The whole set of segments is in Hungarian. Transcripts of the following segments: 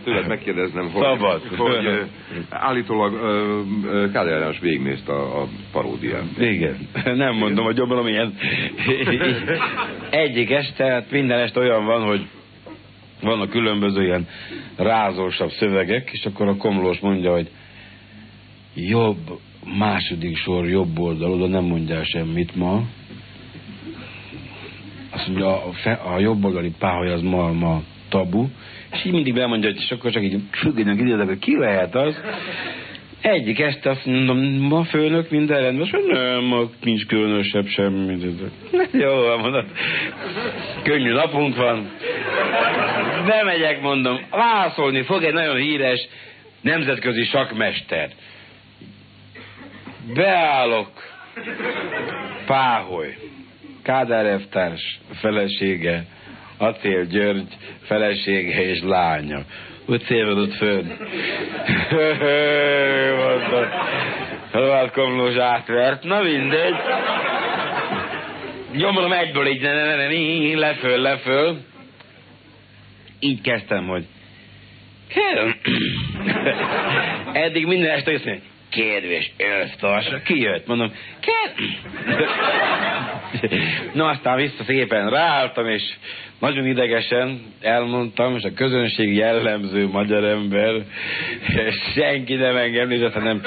tőled megkérdeznem, hogy állítólag Kádár János végignézte a paródiát. Igen, nem mondom, hogy jobban, amilyen. Egyik este, hát minden este olyan van, hogy vannak különböző ilyen rázósabb szövegek, és akkor a Komlós mondja, hogy jobb, második sor, jobb oldal, oda nem mondjál semmit ma. Azt mondja, a jobb oldali páholy az ma tabu, és így mindig bemondja, hogy akkor csak így függőnek időzek, hogy ki lehet az. Egyik este azt mondom, ma főnök, minden rendben, és nem, ma nincs különösebb semmi. Jó, mondom, könnyű napunk van. Bemegyek, mondom, válaszolni fog egy nagyon híres nemzetközi sakkmester. Beállok, páholy, Kádár elvtárs felesége, Acél György felesége és lánya. Úgy szélvedott fönn. Mondta, Rohadt Komlós átvert, na mindegy. Nyomom egyből így, leföl. Így kezdtem, hogy eddig minden este azt mondja, kedves elvtársa, ki jött? Mondom, na aztán vissza szépen ráálltam, és nagyon idegesen elmondtam, és a közönség jellemző magyar ember, senki nem engem nézett, hanem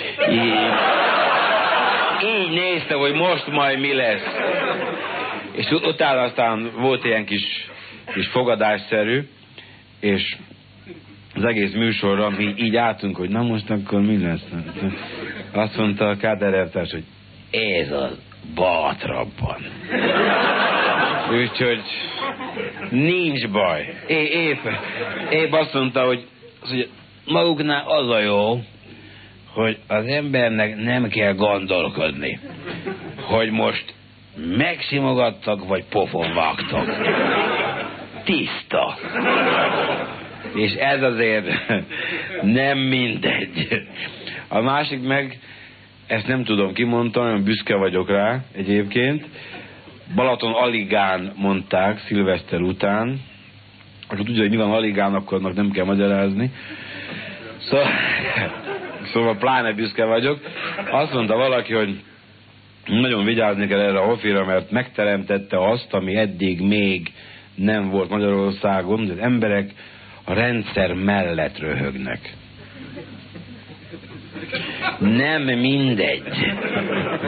így nézte, hogy most majd mi lesz. És utána aztán volt ilyen kis fogadásszerű, és az egész műsorra mi így álltunk, hogy na most akkor mi lesz? Azt mondta a Kádár elvtárs, hogy ez az bátrabban. Úgyhogy nincs baj. Épp azt mondta, hogy maguknál az a jó, hogy az embernek nem kell gondolkodni, hogy most megsimogattak, vagy pofon vágtak. Tiszta. És ez azért nem mindegy. A másik meg, ezt nem tudom, ki mondta, nagyon büszke vagyok rá egyébként. Balaton Aligán mondták szilveszter után. Akkor tudja, hogy mi van Aligán, akkor annak nem kell magyarázni. Szóval pláne büszke vagyok. Azt mondta valaki, hogy nagyon vigyázni kell erre a Hofira, mert megteremtette azt, ami eddig még nem volt Magyarországon, hogy az emberek a rendszer mellett röhögnek. Nem mindegy.